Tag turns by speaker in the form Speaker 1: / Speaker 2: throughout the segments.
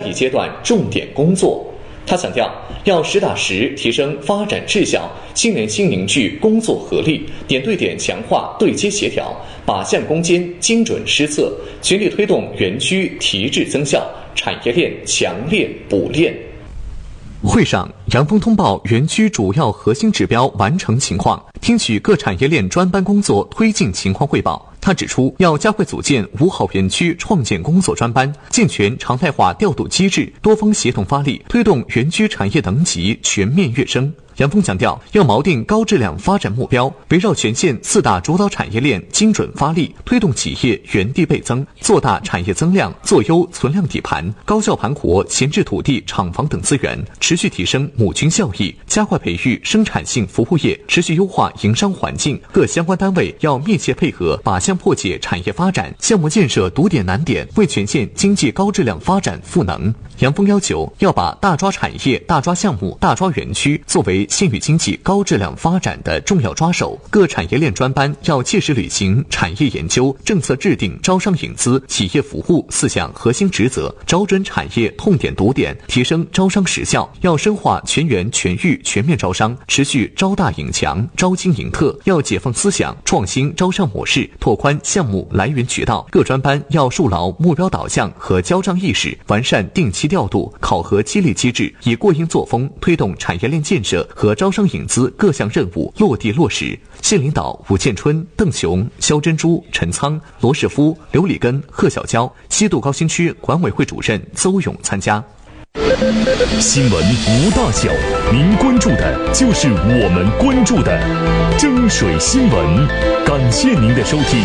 Speaker 1: 一阶段重点工作。他强调，要实打实提升发展质效，心连心凝聚工作合力，点对点强化对接协调，把项攻坚，精准施策，全力推动园区提质增效，产业链强链补链。会上，杨峰通报园区主要核心指标完成情况，听取各产业链专班工作推进情况汇报。他指出，要加快组建5好园区创建工作专班，健全常态化调度机制，多方协同发力，推动园区产业等级全面跃升。杨峰强调，要锚定高质量发展目标，围绕全县4大主导产业链精准发力，推动企业原地倍增，做大产业增量，做优存量底盘，高效盘活闲置土地、厂房等资源，持续提升母均效益，加快培育生产性服务业，持续优化营商环境。各相关单位要密切配合，靶向破解产业发展、项目建设堵点难点，为全县经济高质量发展赋能。杨峰要求，要把大抓产业、大抓项目、大抓园区作为县域经济高质量发展的重要抓手。各产业链专班要切实履行产业研究、政策制定、招商引资、企业服务4项核心职责，找准产业痛点堵点，提升招商实效。要深化全员全域全面招商，持续招大引强、招精引特。要解放思想，创新招商模式，拓宽项目来源渠道。各专班要树牢目标导向和交账意识，完善定期调度、考核激励机制，以过硬作风推动产业链建设和招商引资各项任务落地落实。县领导武建春、邓雄、肖珍珠、陈仓、罗世夫、刘礼根、贺小娇，西渡高新区管委会主任邹勇参加。
Speaker 2: 新闻无大小，您关注的就是我们关注的争水新闻。感谢您的收听。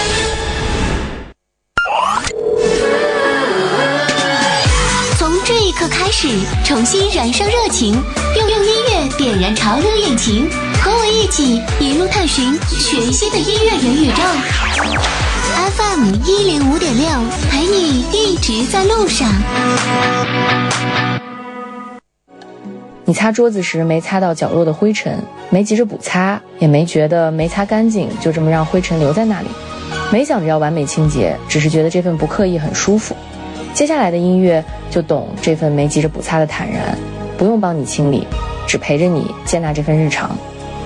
Speaker 3: 从这一刻开始，重新燃烧热情，用音乐点燃潮流引擎，和我一起一路探寻全新的音乐元宇宙。FM 105.6，陪你一直在路上。
Speaker 4: 你擦桌子时没擦到角落的灰尘，没急着补擦，也没觉得没擦干净就这么让灰尘留在那里，没想着要完美清洁，只是觉得这份不刻意很舒服。接下来的音乐就懂这份没急着补擦的坦然，不用帮你清理，只陪着你接纳这份日常。